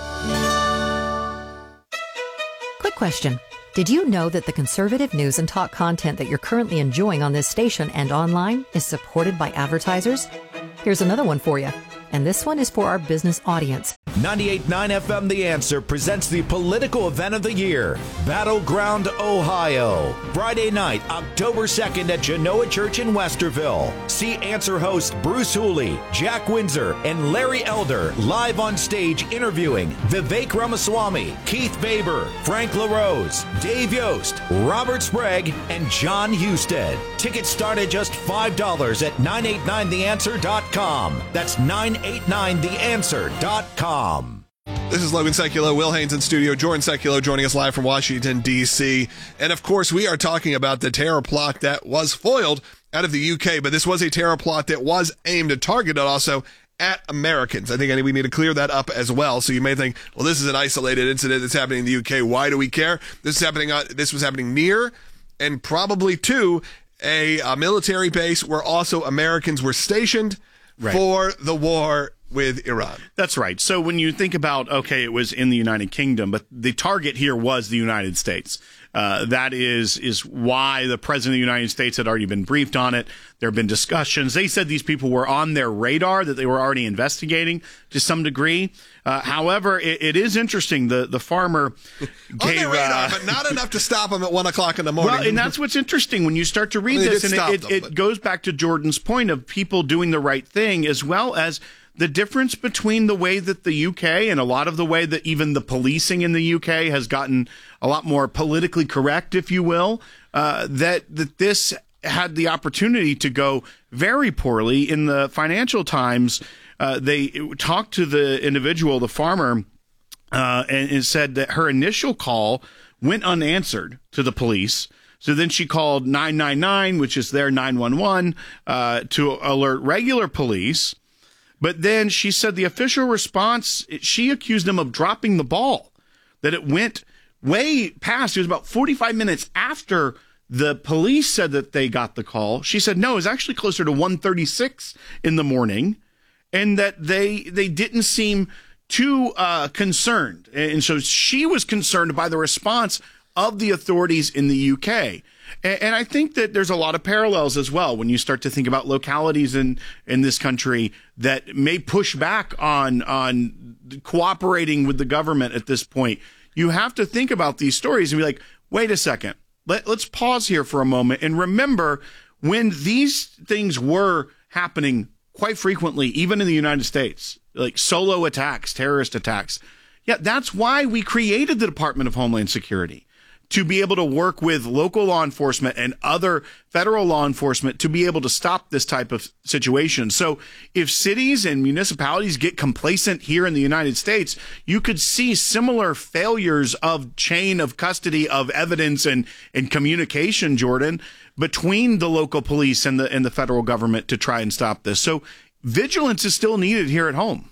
Speaker 20: Quick question. Did you know that the conservative news and talk content that you're currently enjoying on this station and online is supported by advertisers? Here's another one for you. And this one is for our business audience.
Speaker 5: ninety-eight point nine F M The Answer presents the political event of the year, Battleground, Ohio. Friday night, October second at Genoa Church in Westerville. See Answer host Bruce Hooley, Jack Windsor, and Larry Elder live on stage interviewing Vivek Ramaswamy, Keith Baber, Frank LaRose, Dave Yost, Robert Sprague, and John Husted. Tickets start at just five dollars at nine eight nine the answer dot com. That's nine eight nine the answer dot com.
Speaker 11: This is Logan Sekulow, Will Haynes in studio, Jordan Sekulow joining us live from Washington, D C. And of course, we are talking about the terror plot that was foiled out of the U K, but this was a terror plot that was aimed and targeted also at Americans. I think we need to clear that up as well. So you may think, well, this is an isolated incident that's happening in the U K. Why do we care? This is happening. Uh, this was happening near and probably to a, a military base where also Americans were stationed right. for the war with Iran.
Speaker 13: That's right. So when you think about, okay, it was in the United Kingdom, but the target here was the United States. Uh, that is is why the President of the United States had already been briefed on it. There have been discussions. They said these people were on their radar, that they were already investigating to some degree. Uh, however, it, it is interesting. The the farmer gave,
Speaker 11: on their radar,
Speaker 13: uh,
Speaker 11: but not enough to stop them at one o'clock in the morning.
Speaker 13: Well, and that's what's interesting when you start to read
Speaker 11: well,
Speaker 13: this, and it,
Speaker 11: them,
Speaker 13: it, it goes back to Jordan's point of people doing the right thing, as well as the difference between the way that the U K and a lot of the way that even the policing in the U K has gotten a lot more politically correct, if you will, uh, that, that this had the opportunity to go very poorly. In the Financial Times, uh, they talked to the individual, the farmer, uh, and it said that her initial call went unanswered to the police. So then she called nine nine nine, which is their nine one one, uh, to alert regular police. But then she said the official response, she accused them of dropping the ball, that it went way past. It was about forty-five minutes after the police said that they got the call. She said, no, it was actually closer to one thirty-six in the morning, and that they they didn't seem too uh, concerned. And so she was concerned by the response of the authorities in the U K. And I think that there's a lot of parallels as well when you start to think about localities in, in this country that may push back on on cooperating with the government at this point. You have to think about these stories and be like, wait a second, Let, let's pause here for a moment and remember when these things were happening quite frequently, even in the United States, like solo attacks, terrorist attacks. Yeah, that's why we created the Department of Homeland Security, to be able to work with local law enforcement and other federal law enforcement to be able to stop this type of situation. So if cities and municipalities get complacent here in the United States, you could see similar failures of chain of custody of evidence and, and communication, Jordan, between the local police and the, and the federal government to try and stop this. So vigilance is still needed here at home.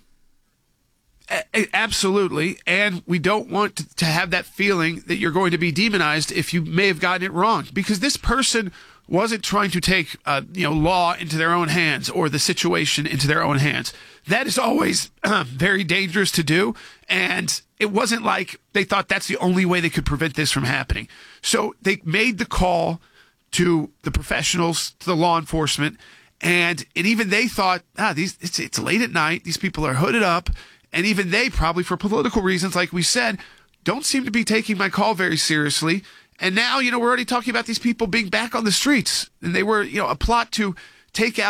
Speaker 19: Absolutely. And we don't want to have that feeling that you're going to be demonized if you may have gotten it wrong, because this person wasn't trying to take uh, you know, law into their own hands or the situation into their own hands. That is always uh, very dangerous to do. And it wasn't like they thought that's the only way they could prevent this from happening. So they made the call to the professionals, to the law enforcement, and and even they thought, ah, these it's it's late at night. These people are hooded up, and even they probably for political reasons, like we said, don't seem to be taking my call very seriously. And now, you know, we're already talking about these people being back on the streets, and they were, you know, a plot to take out